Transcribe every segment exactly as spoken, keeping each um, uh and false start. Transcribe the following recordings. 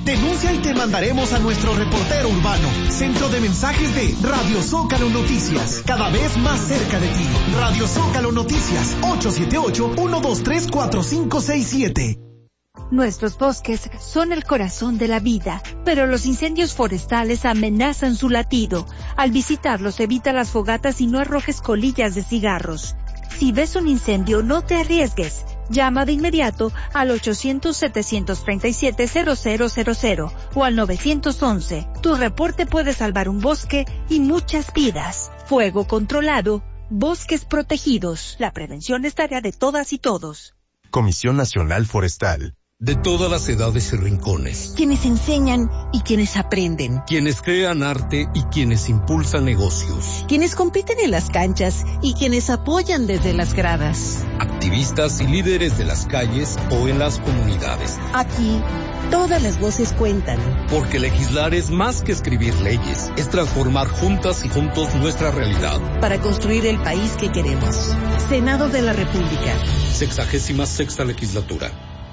Denuncia y te mandaremos a nuestro reportero urbano. Centro de mensajes de Radio Zócalo Noticias. Cada vez más cerca de ti. Radio Zócalo Noticias. ocho siete ocho, uno dos tres, cuatro cinco seis siete. Nuestros bosques son el corazón de la vida, pero los incendios forestales amenazan su latido. Al visitarlos, evita las fogatas y no arrojes colillas de cigarros. Si ves un incendio, no te arriesgues. Llama de inmediato al ochocientos, setecientos treinta y siete, cero cero cero cero o al nueve once. Tu reporte puede salvar un bosque y muchas vidas. Fuego controlado, bosques protegidos. La prevención es tarea de todas y todos. Comisión Nacional Forestal. De todas las edades y rincones. Quienes enseñan y quienes aprenden. Quienes crean arte y quienes impulsan negocios. Quienes compiten en las canchas y quienes apoyan desde las gradas. Activistas y líderes de las calles o en las comunidades. Aquí, todas las voces cuentan. Porque legislar es más que escribir leyes, es transformar juntas y juntos nuestra realidad. Para construir el país que queremos. Senado de la República. Sexagésima sexta legislatura.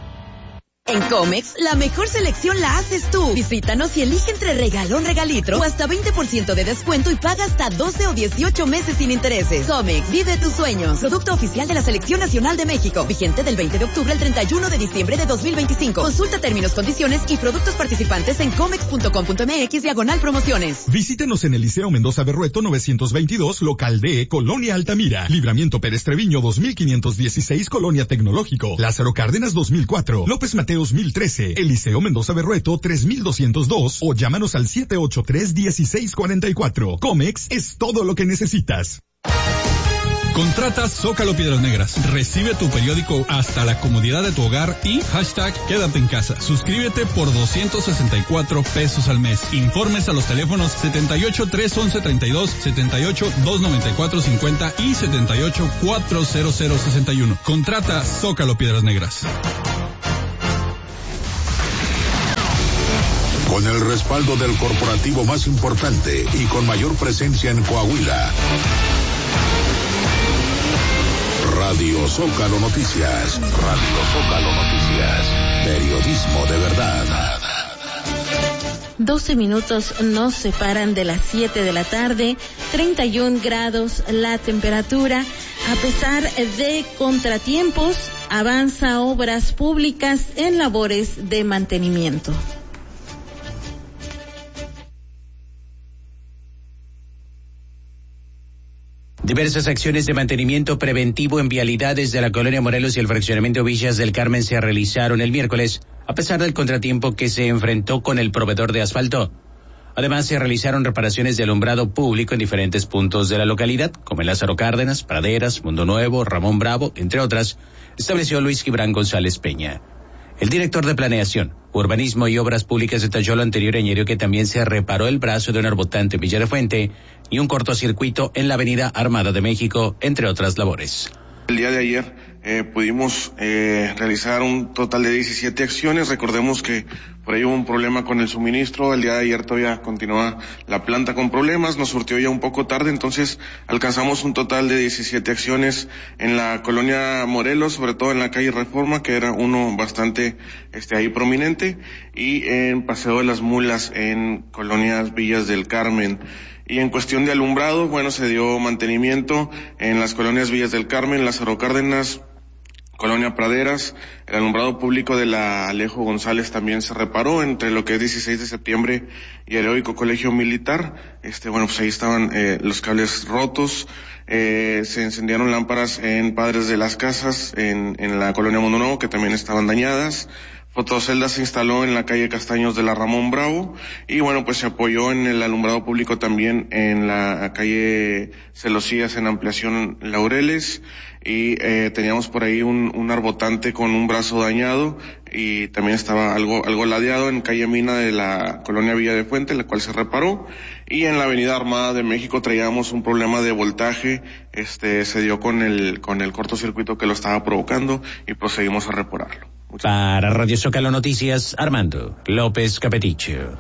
En Comex, la mejor selección la haces tú. Visítanos y elige entre regalón, regalitro o hasta veinte por ciento de descuento y paga hasta doce o dieciocho meses sin intereses. Comex, vive tus sueños. Producto oficial de la Selección Nacional de México. Vigente del veinte de octubre al treinta y uno de diciembre de dos mil veinticinco. Consulta términos, condiciones y productos participantes en comex punto com punto m x diagonal promociones. Visítenos en el Liceo Mendoza Berrueto novecientos veintidós, local D, Colonia Altamira. Libramiento Pérez Treviño dos mil quinientos dieciséis, Colonia Tecnológico. Lázaro Cárdenas dos mil cuatro. López Mateo dos mil trece, Eliseo Mendoza Berrueto tres mil doscientos dos o llámanos al siete ocho tres, uno seis cuatro cuatro. Comex es todo lo que necesitas. Contrata Zócalo Piedras Negras. Recibe tu periódico hasta la comodidad de tu hogar y hashtag quédate en casa. Suscríbete por doscientos sesenta y cuatro pesos al mes. Informes a los teléfonos setenta y ocho, trescientos once, treinta y dos, setenta y ocho, doscientos noventa y cuatro, cincuenta y setenta y ocho, cuatrocientos sesenta y uno. Contrata Zócalo Piedras Negras. Con el respaldo del corporativo más importante y con mayor presencia en Coahuila. Radio Zócalo Noticias. Radio Zócalo Noticias. Periodismo de verdad. doce minutos nos separan de las siete de la tarde, treinta y un grados la temperatura. A pesar de contratiempos, avanza Obras Públicas en labores de mantenimiento. Diversas acciones de mantenimiento preventivo en vialidades de la Colonia Morelos y el fraccionamiento Villas del Carmen se realizaron el miércoles, a pesar del contratiempo que se enfrentó con el proveedor de asfalto. Además, se realizaron reparaciones de alumbrado público en diferentes puntos de la localidad, como en Lázaro Cárdenas, Praderas, Mundo Nuevo, Ramón Bravo, entre otras, estableció Luis Gibran González Peña. El director de Planeación, Urbanismo y Obras Públicas detalló lo anterior y añadió que también se reparó el brazo de un arbotante en Villa de Fuente y un cortocircuito en la avenida Armada de México, entre otras labores. El día de ayer eh, pudimos eh, realizar un total de diecisiete acciones. Recordemos que por ahí hubo un problema con el suministro. El día de ayer todavía continúa la planta con problemas. Nos surtió ya un poco tarde, entonces alcanzamos un total de diecisiete acciones en la colonia Morelos, sobre todo en la calle Reforma, que era uno bastante este ahí prominente, y en Paseo de las Mulas, en colonias Villas del Carmen. Y en cuestión de alumbrado, bueno, se dio mantenimiento en las colonias Villas del Carmen, Lázaro Cárdenas, Colonia Praderas. El alumbrado público de la Alejo González también se reparó entre lo que es dieciséis de septiembre y Heroico Colegio Militar. Este, bueno, pues ahí estaban eh, los cables rotos. Eh, se encendieron lámparas en Padres de las Casas, en, en la Colonia Mundo Nuevo, que también estaban dañadas. Fotocelda se instaló en la calle Castaños de la Ramón Bravo y bueno, pues se apoyó en el alumbrado público también en la calle Celosías en ampliación Laureles y eh, teníamos por ahí un, un arbotante con un brazo dañado y también estaba algo algo ladeado en calle Mina de la colonia Villa de Fuente, la cual se reparó, y en la avenida Armada de México traíamos un problema de voltaje, este se dio con el con el cortocircuito que lo estaba provocando y procedimos a repararlo. Para Radio Zócalo Noticias, Armando López Capeticho.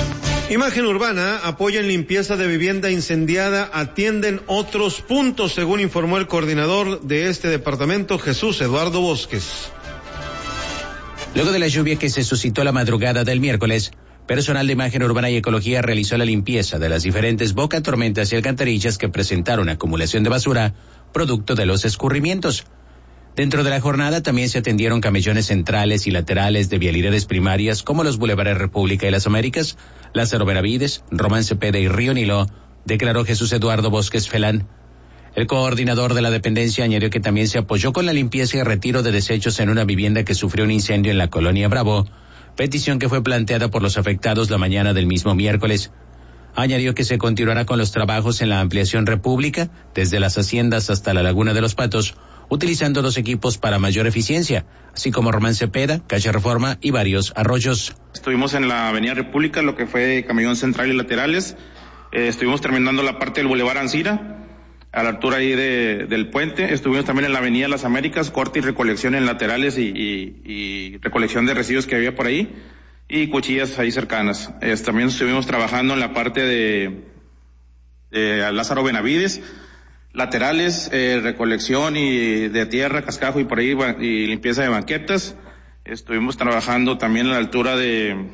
Imagen Urbana apoya en limpieza de vivienda incendiada, atienden otros puntos, según informó el coordinador de este departamento, Jesús Eduardo Bosques. Luego de la lluvia que se suscitó la madrugada del miércoles, personal de Imagen Urbana y Ecología realizó la limpieza de las diferentes bocatormentas y alcantarillas que presentaron acumulación de basura, producto de los escurrimientos. Dentro de la jornada también se atendieron camellones centrales y laterales de vialidades primarias como los bulevares República y Las Américas, Lázaro Benavides, Román Cepeda y Río Nilo, declaró Jesús Eduardo Bosques Felán. El coordinador de la dependencia añadió que también se apoyó con la limpieza y retiro de desechos en una vivienda que sufrió un incendio en la colonia Bravo, petición que fue planteada por los afectados la mañana del mismo miércoles. Añadió que se continuará con los trabajos en la ampliación República, desde las haciendas hasta la Laguna de los Patos, utilizando dos equipos para mayor eficiencia, así como Román Cepeda, Calle Reforma y varios arroyos. Estuvimos en la Avenida República, lo que fue camellón central y laterales. Eh, estuvimos terminando la parte del Boulevard Ancira, a la altura ahí de, del puente. Estuvimos también en la Avenida Las Américas, corte y recolección en laterales y, y, y recolección de residuos que había por ahí, y cuchillas ahí cercanas. Eh, también estuvimos trabajando en la parte de, de Lázaro Benavides, laterales, eh, recolección y de tierra, cascajo y por ahí, y limpieza de banquetas. Estuvimos trabajando también a la altura de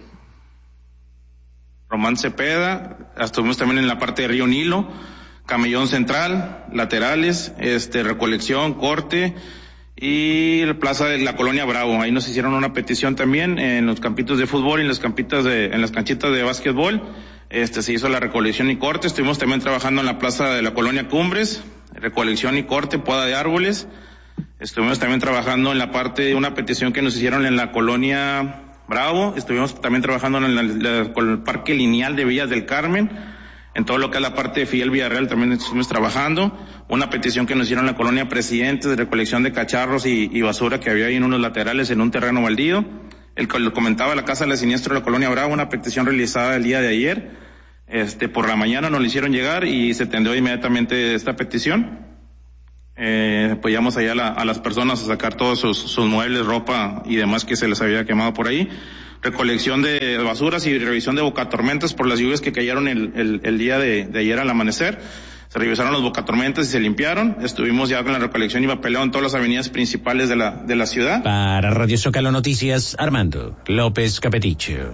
Román Cepeda, estuvimos también en la parte de Río Nilo, camellón central, laterales, este, recolección, corte y la plaza de la colonia Bravo. Ahí nos hicieron una petición también en los campitos de fútbol y en las campitas de, en las canchitas de básquetbol. Este, se hizo la recolección y corte. Estuvimos también trabajando en la plaza de la colonia Cumbres, recolección y corte, poda de árboles. Estuvimos también trabajando en la parte de una petición que nos hicieron en la colonia Bravo. Estuvimos también trabajando en el, la, con el parque lineal de Villas del Carmen. En todo lo que es la parte de Fidel Villarreal también estuvimos trabajando. Una petición que nos hicieron en la colonia Presidentes de recolección de cacharros y, y basura que había ahí en unos laterales en un terreno baldío. El que lo comentaba, la Casa de la Siniestro de la colonia Bravo, una petición realizada el día de ayer. Este, por la mañana nos la hicieron llegar y se atendió inmediatamente esta petición. Eh, apoyamos allá a, la, a las personas a sacar todos sus, sus muebles, ropa y demás que se les había quemado por ahí. Recolección de basuras y revisión de bocatormentas por las lluvias que cayeron el, el, el día de, de ayer al amanecer. Se revisaron los bocatormentas y se limpiaron. Estuvimos ya con la recolección y papeleo en todas las avenidas principales de la, de la ciudad. Para Radio Zócalo Noticias, Armando López Capeticho.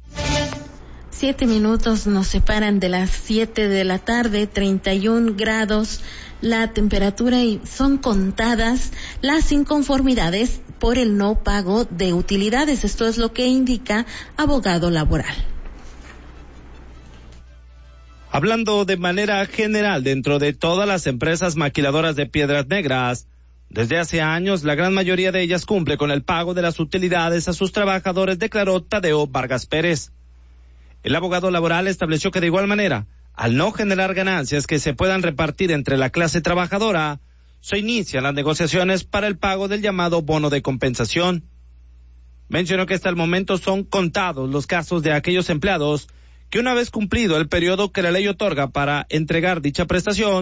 Siete minutos nos separan de las siete de la tarde, treinta y un grados la temperatura y son contadas las inconformidades por el no pago de utilidades. Esto es lo que indica abogado laboral. Hablando de manera general dentro de todas las empresas maquiladoras de Piedras Negras, desde hace años la gran mayoría de ellas cumple con el pago de las utilidades a sus trabajadores, declaró Tadeo Vargas Pérez. El abogado laboral estableció que de igual manera, al no generar ganancias que se puedan repartir entre la clase trabajadora, se inician las negociaciones para el pago del llamado bono de compensación. Mencionó que hasta el momento son contados los casos de aquellos empleados que una vez cumplido el periodo que la ley otorga para entregar dicha prestación,